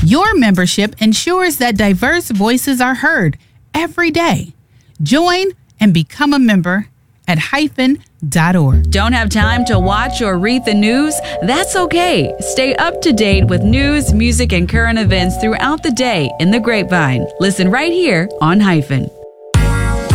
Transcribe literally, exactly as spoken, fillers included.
Your membership ensures that diverse voices are heard every day. Join and become a member at hyphen dot org. Don't have time to watch or read the news? That's okay. Stay up to date with news, music, and current events throughout the day in the Grapevine. Listen right here on Hyphen.